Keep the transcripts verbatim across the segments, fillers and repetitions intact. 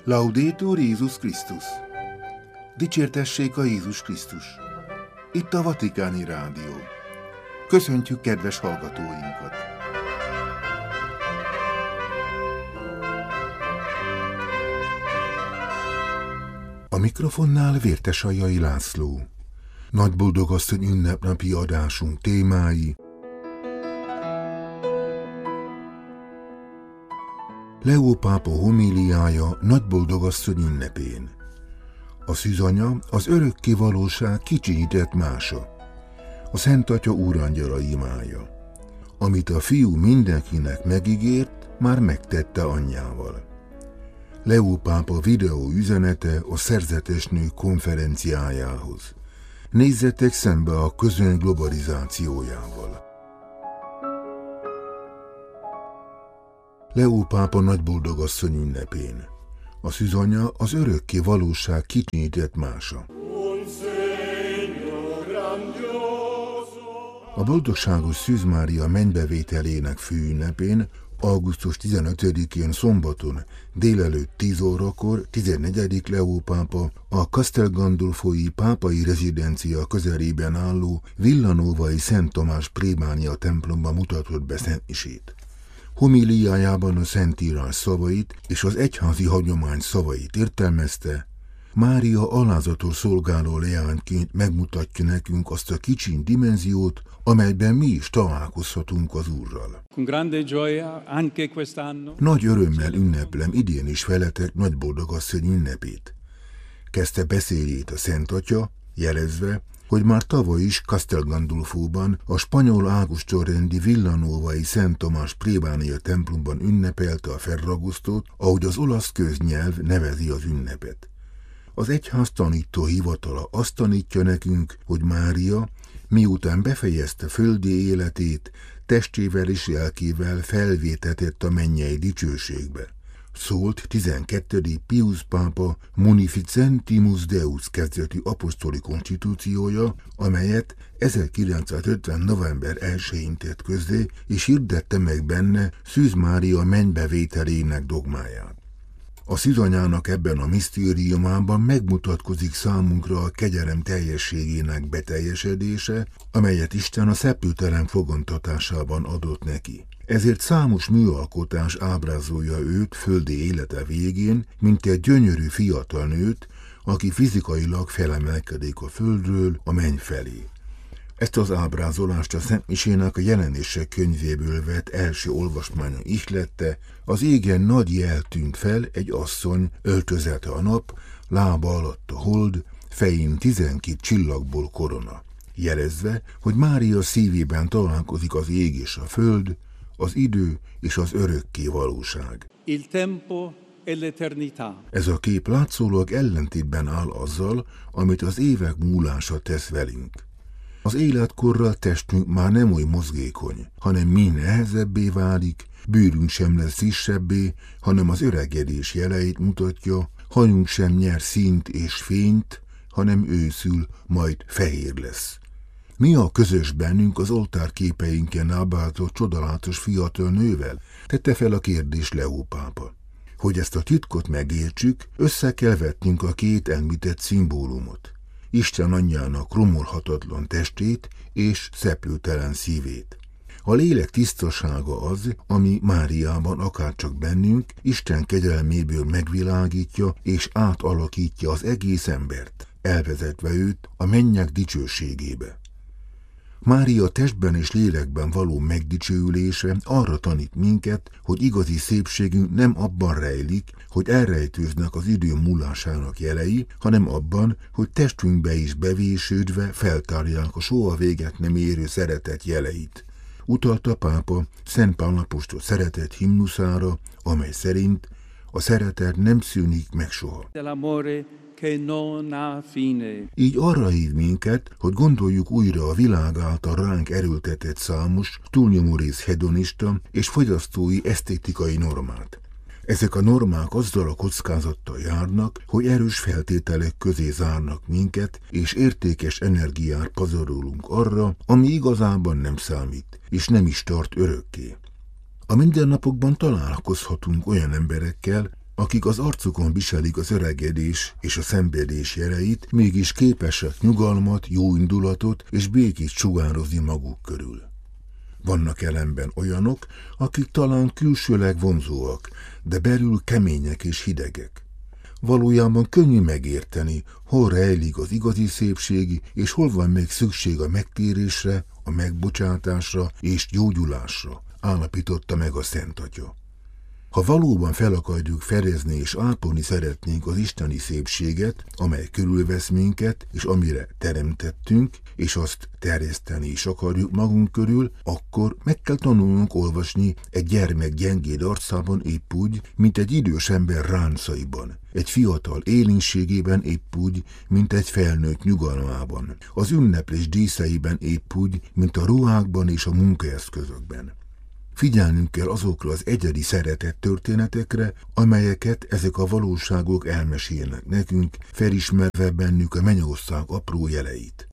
Laudetur Jézus Krisztus! Dicsértessék a Jézus Krisztus! Itt a Vatikáni Rádió. Köszöntjük kedves hallgatóinkat! A mikrofonnál Vértesajai László. Nagyboldogasszony ünnepnapi adásunk témái: Leó pápa homíliája Nagyboldogasszony ünnepén. A szűzanya az örökké valóság kicsinyített mása. A Szent Atya úrangyala imája. Amit a fiú mindenkinek megígért, már megtette anyjával. Leó pápa videó üzenete a Szerzetes Nők konferenciájához. Nézzetek szembe a közöny globalizációjával. Leó pápa Nagyboldogasszony ünnepén. A szűzanya az örökké valóság kicsinyített mása. A boldogságos Szűz Mária mennybevételének főünnepén, augusztus tizenötödikén szombaton délelőtt tíz órakor tizennegyedik Leó pápa a Castel Gandolfoi pápai rezidencia közelében álló Villanovai Szent Tamás plébánia templomban mutatott be szentmisét. Homíliájában a Szentírás szavait és az egyházi hagyomány szavait értelmezte. Mária alázatos szolgáló leányként megmutatja nekünk azt a kicsiny dimenziót, amelyben mi is találkozhatunk az Úrral. Nagy örömmel ünneplem idén is veletek Nagyboldogasszony ünnepét. Kezdte beszédjét a Szent Atya, jelezve, hogy már tavaly is Castel Gandolfóban, a spanyol ágostorrendi Villanovai Szent Tamás plébánia templomban ünnepelte a Ferragosztót, ahogy az olasz köznyelv nevezi az ünnepet. Az egyház tanító hivatala azt tanítja nekünk, hogy Mária, miután befejezte földi életét, testével és lelkével felvétetett a mennyei dicsőségbe. Szólt tizenkettedik Pius pápa Munificentimus Deus kezdetű apostoli konstitúciója, amelyet ezerkilencszázötven. november elsején tett közzé, és hirdette meg benne Szűz Mária mennybevételének dogmáját. A szűzanyának ebben a misztériumában megmutatkozik számunkra a kegyelem teljességének beteljesedése, amelyet Isten a szeplőtelen fogantatásában adott neki. Ezért számos műalkotás ábrázolja őt földi élete végén, mint egy gyönyörű fiatal nőt, aki fizikailag felemelkedik a földről a menny felé. Ezt az ábrázolást a Szentmisének a Jelenések könyvéből vett első olvasmányon ihlette, az égen nagy jel tűnt fel, egy asszony, öltözete a nap, lába alatt a hold, fején tizenkét csillagból korona, jelezve, hogy Mária szívében találkozik az ég és a föld, az idő és az örökké valóság. Il tempo e l'eternità. Ez a kép látszólag ellentétben áll azzal, amit az évek múlása tesz velünk. Az életkorral testünk már nem oly mozgékony, hanem mi nehezebbé válik, bőrünk sem lesz frissebbé, hanem az öregedés jeleit mutatja, hajunk sem nyer színt és fényt, hanem őszül, majd fehér lesz. Mi a közös bennünk az oltárképeinken ábrázolt csodálatos fiatal nővel? Tette fel a kérdést Leó pápa. Hogy ezt a titkot megértsük, össze kell vetnünk a két említett szimbólumot. Isten anyjának romolhatatlan testét és szeplőtelen szívét. A lélek tisztasága az, ami Máriában akárcsak bennünk, Isten kegyelméből megvilágítja és átalakítja az egész embert, elvezetve őt a mennyek dicsőségébe. Mária testben és lélekben való megdicsőülése arra tanít minket, hogy igazi szépségünk nem abban rejlik, hogy elrejtőznek az idő múlásának jelei, hanem abban, hogy testünkbe is bevésődve feltárják a soha véget nem érő szeretet jeleit. Utalta pápa Szent Pál apostol szeretet himnuszára, amely szerint a szeretet nem szűnik meg soha. Így arra hív minket, hogy gondoljuk újra a világ által ránk erőltetett számos, túlnyomó rész hedonista és fogyasztói esztétikai normát. Ezek a normák azzal a kockázattal járnak, hogy erős feltételek közé zárnak minket, és értékes energiát pazarolunk arra, ami igazában nem számít, és nem is tart örökké. A mindennapokban találkozhatunk olyan emberekkel, akik az arcukon viselik az öregedés és a szenvedés jeleit, mégis képesek nyugalmat, jóindulatot és békét sugározni maguk körül. Vannak ellenben olyanok, akik talán külsőleg vonzóak, de belül kemények és hidegek. Valójában könnyű megérteni, hol rejlik az igazi szépség, és hol van még szükség a megtérésre, a megbocsátásra és gyógyulásra, állapította meg a Szent Atya. Ha valóban fel akarjuk fedezni és ápolni szeretnénk az isteni szépséget, amely körülvesz minket, és amire teremtettünk, és azt terjeszteni is akarjuk magunk körül, akkor meg kell tanulnunk olvasni egy gyermek gyengéd arcában épp úgy, mint egy idős ember ráncaiban, egy fiatal élénkségében épp úgy, mint egy felnőtt nyugalmában, az ünneplés díszeiben épp úgy, mint a ruhákban és a munkaeszközökben. Figyelnünk kell azokra az egyedi szeretett történetekre, amelyeket ezek a valóságok elmesélnek nekünk, felismerve bennük a mennyország apró jeleit.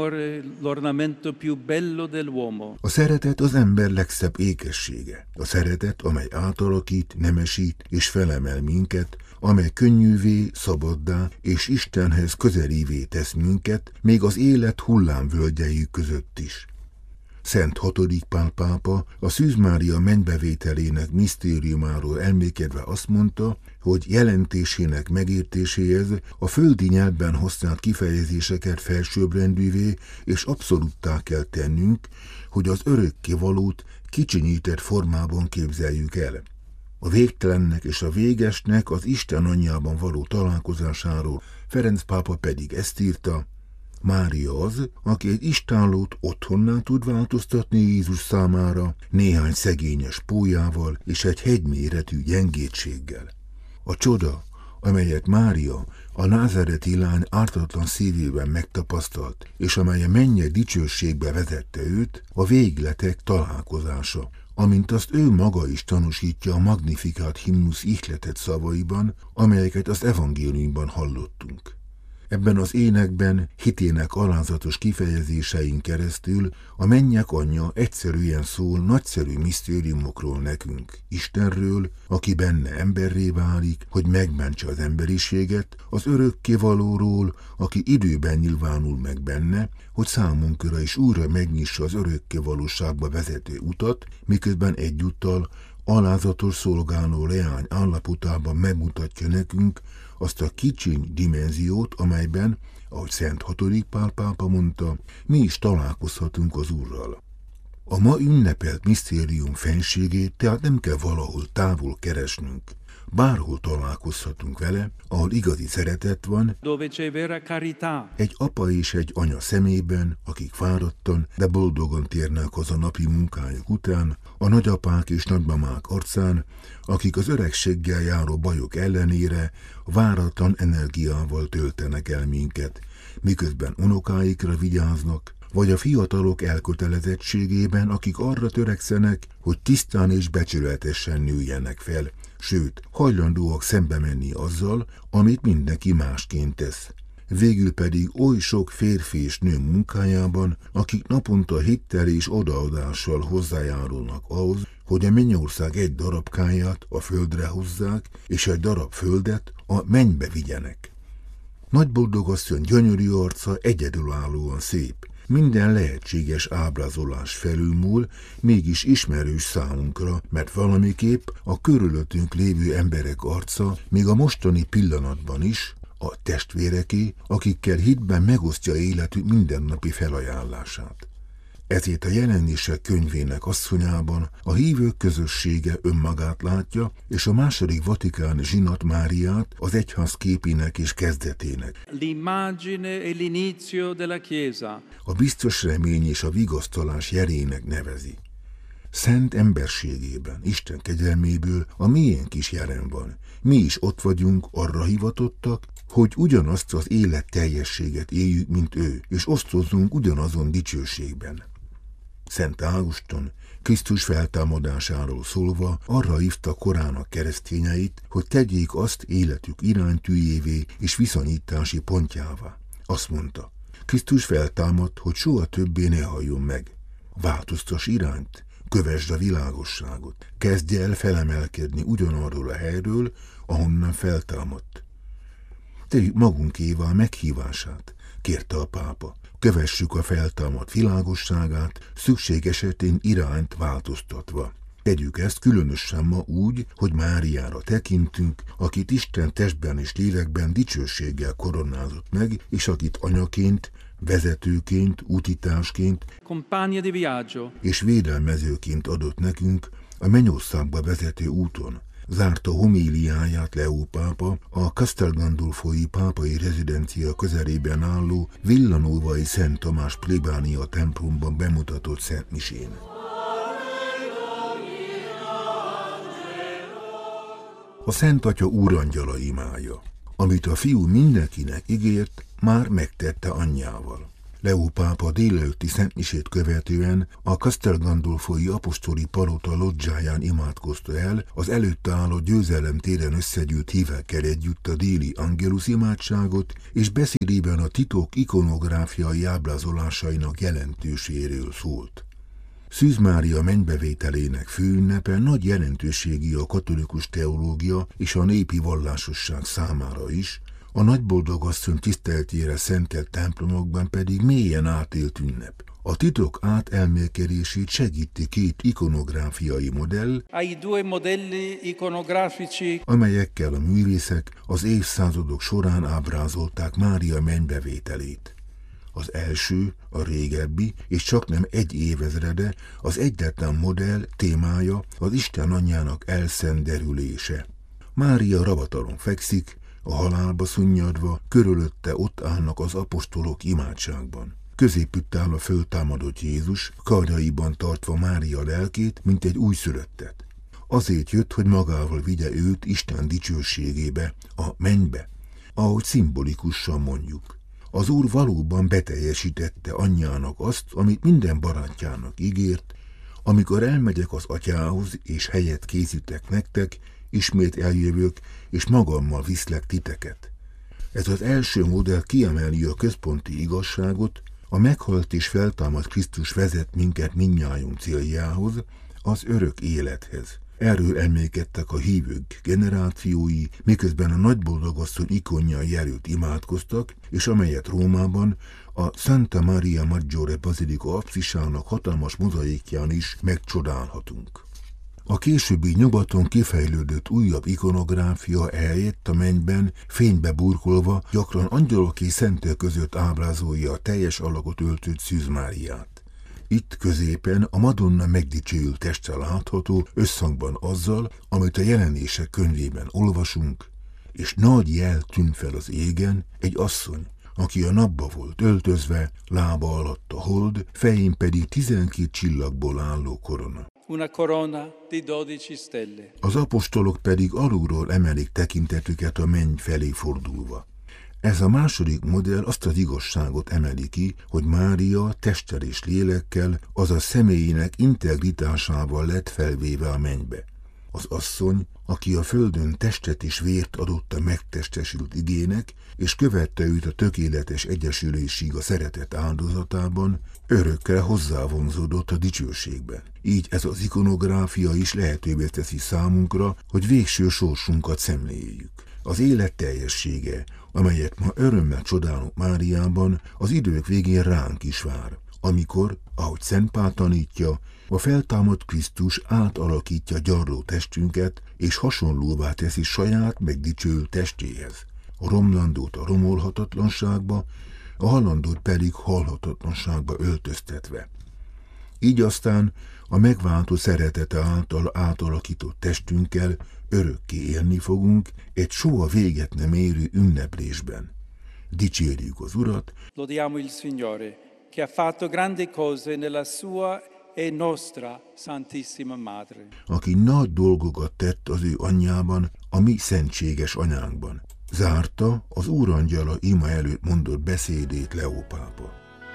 A szeretet az ember legszebb ékessége. A szeretet, amely átalakít, nemesít és felemel minket, amely könnyűvé, szabaddá és Istenhez közelévé tesz minket, még az élet hullámvölgyei között is. Szent hatodik Pál pápa a Szűz Mária mennybevételének misztériumáról emlékedve azt mondta, hogy jelentésének megértéséhez a földi nyelvben használt kifejezéseket felsőbbrendűvé és abszoluttá kell tennünk, hogy az örökkévalót kicsinyített formában képzeljük el. A végtelennek és a végesnek az Isten anyjában való találkozásáról Ferenc pápa pedig ezt írta: Mária az, aki egy istállót otthonná tud változtatni Jézus számára, néhány szegényes pólyával és egy hegyméretű gyengétséggel. A csoda, amelyet Mária, a názáreti lány ártatlan szívében megtapasztalt, és amely a mennyei dicsőségbe vezette őt, a végletek találkozása, amint azt ő maga is tanúsítja a Magnificat himnusz ihletett szavaiban, amelyeket az evangéliumban hallottunk. Ebben az énekben, hitének alázatos kifejezésein keresztül a mennyek anyja egyszerűen szól nagyszerű misztériumokról nekünk, Istenről, aki benne emberré válik, hogy megmentse az emberiséget, az örökkévalóról, aki időben nyilvánul meg benne, hogy számunkra is újra megnyissa az örökkévalóságba vezető utat, miközben egyúttal alázatos szolgáló leány állapotában megmutatja nekünk azt a kicsiny dimenziót, amelyben, ahogy Szent hatodik Pál pápa mondta, mi is találkozhatunk az Úrral. A ma ünnepelt misztérium fenségét tehát nem kell valahol távol keresnünk. Bárhol találkozhatunk vele, ahol igazi szeretet van, egy apa és egy anya szemében, akik fáradtan, de boldogan térnek haza napi munkájuk után, a nagyapák és nagymamák arcán, akik az öregséggel járó bajok ellenére váratlan energiával töltenek el minket, miközben unokáikra vigyáznak, vagy a fiatalok elkötelezettségében, akik arra törekszenek, hogy tisztán és becsületesen nőjenek fel, sőt, hajlandóak szembe menni azzal, amit mindenki másként tesz. Végül pedig oly sok férfi és nő munkájában, akik naponta hittel és odaadással hozzájárulnak ahhoz, hogy a mennyország egy darabkáját a földre hozzák, és egy darab földet a mennybe vigyenek. Nagyboldogasszony gyönyörű arca egyedülállóan szép, minden lehetséges ábrázolás felülmúl, mégis ismerős számunkra, mert valamiképp a körülöttünk lévő emberek arca még a mostani pillanatban is a testvéreké, akikkel hitben megosztja életük mindennapi felajánlását. Ezért a Jelenések könyvének asszonyában a hívők közössége önmagát látja, és a második vatikáni zsinat Máriát az egyház képének és kezdetének. A biztos remény és a vigasztalás jelének nevezi. Szent emberségében, Isten kegyelméből a miénk is jelen van. Mi is ott vagyunk, arra hivatottak, hogy ugyanazt az élet teljességet éljük, mint ő, és osztozzunk ugyanazon dicsőségben. Szent Ágoston Krisztus feltámadásáról szólva arra hívta korának keresztényeit, hogy tegyék azt életük iránytűjévé és viszonyítási pontjává. Azt mondta, Krisztus feltámadt, hogy soha többé ne halljon meg. Változtass irányt, kövesd a világosságot, kezdj el felemelkedni ugyanarról a helyről, ahonnan feltámadt. Tegyük magunkévá meghívását, kérte a pápa. Kövessük a feltámadt világosságát, szükség esetén irányt változtatva. Tegyük ezt különösen ma úgy, hogy Máriára tekintünk, akit Isten testben és lélekben dicsőséggel koronázott meg, és akit anyaként, vezetőként, útitársként compagna di viaggio és védelmezőként adott nekünk a mennyországba vezető úton. Zárta homíliáját Leó pápa a Castel Gandolfoi pápai rezidencia közelében álló Villanovai Szent Tamás plébánia templomban bemutatott szentmisén. A Szent Atya úrangyala imája, amit a fiú mindenkinek ígért, már megtette anyjával. Leó pápa délelőtti szentmisét követően a Castel Gandolfoi apostoli palota lodzsáján imádkozta el az előtte álló győzelem téren összegyűlt hívekkel együtt a déli Angelus imádságot, és beszédében a titok ikonográfiai ábrázolásainak jelentőségéről szólt. Szűz Mária mennybevételének főünnepe nagy jelentőségű a katolikus teológia és a népi vallásosság számára is, a nagyboldogasszony tiszteletére szentelt templomokban pedig mélyen átélt ünnep. A titok átelmélkedését segíti két ikonográfiai modell, ai due modelli iconografici, amelyekkel a művészek az évszázadok során ábrázolták Mária mennybevételét. Az első, a régebbi, és csaknem egy évezrede, az egyetlen modell témája az Isten anyjának elszenderülése. Mária ravatalon fekszik, a halálba szunnyadva, körülötte ott állnak az apostolok imádságban. Középütt áll a föltámadott Jézus, karjaiban tartva Mária lelkét, mint egy újszülöttet. Azért jött, hogy magával vigye őt Isten dicsőségébe, a mennybe, ahogy szimbolikusan mondjuk. Az Úr valóban beteljesítette anyjának azt, amit minden barátjának ígért, amikor elmegyek az atyához, és helyet készítek nektek, ismét eljövök, és magammal viszlek titeket. Ez az első modell kiemeli a központi igazságot, a meghalt és feltámadt Krisztus vezet minket mindnyájunk céljához, az örök élethez. Erről emlékeztek a hívők generációi, miközben a nagyboldogasszony ikonjai előtt imádkoztak, és amelyet Rómában a Santa Maria Maggiore Basilica apszisának hatalmas mozaikján is megcsodálhatunk. A későbbi nyugaton kifejlődött újabb ikonográfia eljött a mennyben, fénybe burkolva, gyakran angyalok és szentek között ábrázolja a teljes alakot öltött Szűz Máriát. Itt középen a Madonna megdicsőült teste látható összhangban azzal, amit a Jelenések könyvében olvasunk, és nagy jel tűnt fel az égen, egy asszony, aki a napba volt öltözve, lába alatt a hold, fején pedig tizenkét csillagból álló korona. una corona di dodici stelle. Az apostolok pedig alulról emelik tekintetüket a menny felé fordulva. Ez a második modell azt az igazságot emeli ki, hogy Mária testtel és lélekkel, azaz személyének integritásával lett felvéve a mennybe. Az asszony, aki a földön testet és vért adott a megtestesült igének, és követte őt a tökéletes egyesülésig a szeretet áldozatában, örökkel hozzávonzódott a dicsőségbe. Így ez az ikonográfia is lehetővé teszi számunkra, hogy végső sorsunkat szemléljük. Az élet teljessége, amelyet ma örömmel csodálunk Máriában, az idők végén ránk is vár, amikor, ahogy Szent Pál tanítja, a feltámadt Krisztus átalakítja gyarló testünket, és hasonlóvá teszi saját megdicsőült testéhez, a romlandót a romolhatatlanságba, a halandót pedig halhatatlanságba öltöztetve. Így aztán a megváltó szeretete által átalakított testünkkel örökké élni fogunk egy soha véget nem érő ünneplésben. Dicsérjük az Urat! Lodiamo il Signore, che ha fatto grandi cose nella sua e nostra Santissima Madre. Aki nagy dolgokat tett az ő anyjában, a mi szentséges anyánkban. Zárta az úrangyala ima előtt mondott beszédét Leó pápa.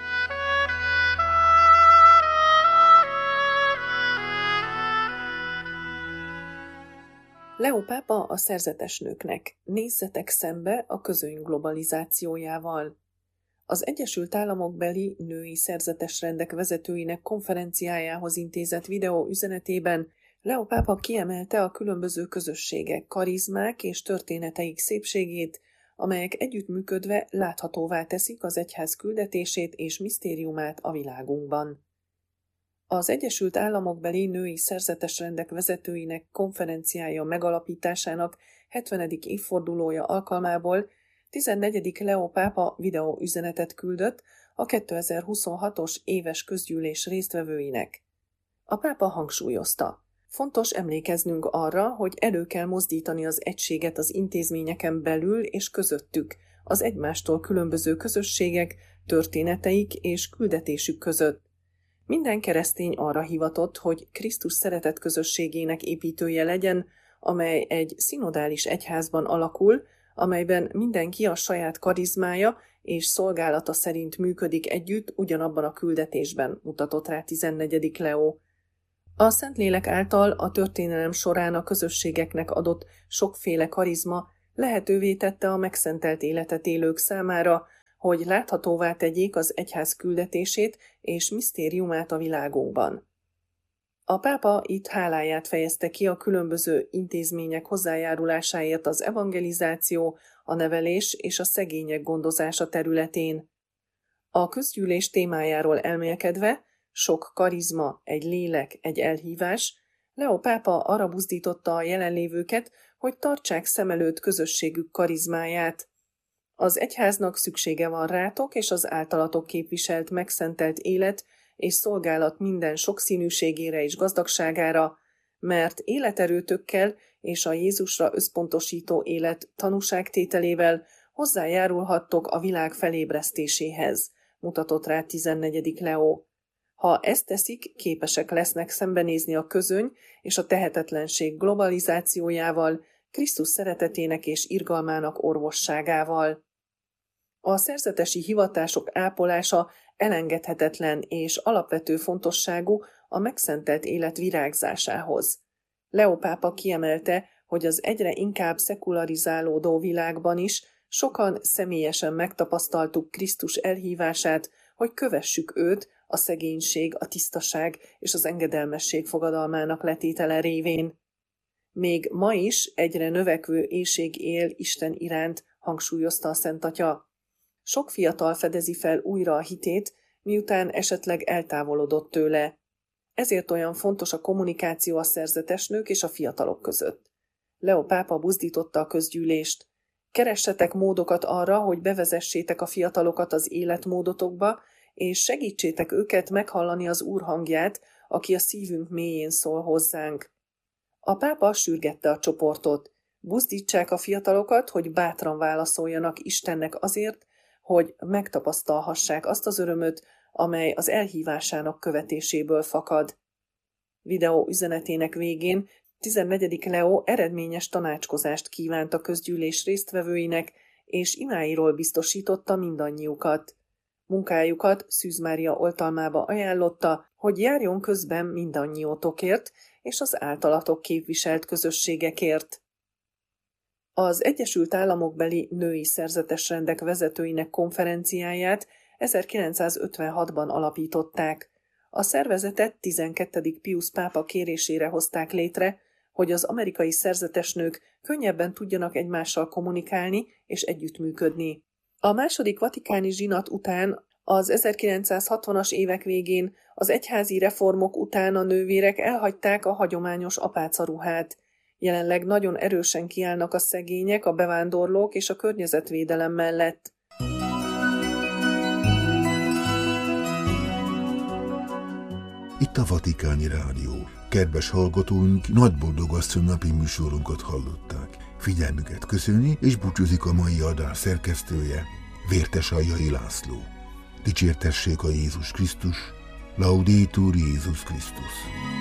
Leó pápa a szerzetes nőknek: nézzetek szembe a közöny globalizációjával. Az Egyesült Államokbeli női szerzetesrendek vezetőinek konferenciájához intézett videó üzenetében Leo pápa kiemelte a különböző közösségek, karizmák és történeteik szépségét, amelyek együttműködve láthatóvá teszik az egyház küldetését és misztériumát a világunkban. Az Egyesült Államokbeli női szerzetesrendek vezetőinek konferenciája megalapításának hetvenedik évfordulója alkalmából tizennegyedik Leo pápa videó üzenetet küldött a kétezer-huszonhatos éves közgyűlés résztvevőinek. A pápa hangsúlyozta: fontos emlékeznünk arra, hogy elő kell mozdítani az egységet az intézményeken belül és közöttük, az egymástól különböző közösségek, történeteik és küldetésük között. Minden keresztény arra hivatott, hogy Krisztus szeretet közösségének építője legyen, amely egy szinodális egyházban alakul, amelyben mindenki a saját karizmája és szolgálata szerint működik együtt ugyanabban a küldetésben, mutatott rá tizennegyedik Leo. A Szentlélek által a történelem során a közösségeknek adott sokféle karizma lehetővé tette a megszentelt életet élők számára, hogy láthatóvá tegyék az egyház küldetését és misztériumát a világunkban. A pápa itt háláját fejezte ki a különböző intézmények hozzájárulásáért az evangelizáció, a nevelés és a szegények gondozása területén. A közgyűlés témájáról elmélkedve, sok karizma, egy lélek, egy elhívás, Leo pápa arra buzdította a jelenlévőket, hogy tartsák szem előtt közösségük karizmáját. Az egyháznak szüksége van rátok és az általatok képviselt megszentelt élet és szolgálat minden sokszínűségére és gazdagságára, mert életerőtökkel és a Jézusra összpontosító élet tanúságtételével hozzájárulhattok a világ felébresztéséhez, mutatott rá tizennegyedik Leo. Ha ezt teszik, képesek lesznek szembenézni a közöny és a tehetetlenség globalizációjával, Krisztus szeretetének és irgalmának orvosságával. A szerzetesi hivatások ápolása elengedhetetlen és alapvető fontosságú a megszentelt élet virágzásához. Leo pápa kiemelte, hogy az egyre inkább szekularizálódó világban is sokan személyesen megtapasztaltuk Krisztus elhívását, hogy kövessük őt a szegénység, a tisztaság és az engedelmesség fogadalmának letétele révén. Még ma is egyre növekvő éhség él Isten iránt, hangsúlyozta a Szent Atya. Sok fiatal fedezi fel újra a hitét, miután esetleg eltávolodott tőle. Ezért olyan fontos a kommunikáció a szerzetesnők és a fiatalok között. Leo pápa buzdította a közgyűlést. Keressetek módokat arra, hogy bevezessétek a fiatalokat az életmódotokba, és segítsétek őket meghallani az Úr hangját, aki a szívünk mélyén szól hozzánk. A pápa sürgette a csoportot. Buzdítsák a fiatalokat, hogy bátran válaszoljanak Istennek azért, hogy megtapasztalhassák azt az örömöt, amely az elhívásának követéséből fakad. Videó üzenetének végén tizennegyedik Leo eredményes tanácskozást kívánt a közgyűlés résztvevőinek, és imáiról biztosította mindannyiukat. Munkájukat Szűz Mária oltalmába ajánlotta, hogy járjon közben mindannyiótokért és az általatok képviselt közösségekért. Az Egyesült Államokbeli női szerzetesrendek vezetőinek konferenciáját ezerkilencszázötvenhatban alapították. A szervezetet tizenkettedik Piusz pápa kérésére hozták létre, hogy az amerikai szerzetesnők könnyebben tudjanak egymással kommunikálni és együttműködni. A második vatikáni zsinat után az ezerkilencszázhatvanas évek végén az egyházi reformok után a nővérek elhagyták a hagyományos apácaruhát. Jelenleg nagyon erősen kiállnak a szegények, a bevándorlók és a környezetvédelem mellett. Itt a Vatikáni Rádió. Kedves hallgatóink, Nagyboldogasszony napi műsorunkat hallották. Figyelmüket köszöni, és búcsúzik a mai adás szerkesztője, Vértes Aljai László. Dicsértessék a Jézus Krisztus, Laudetur Jézus Krisztus.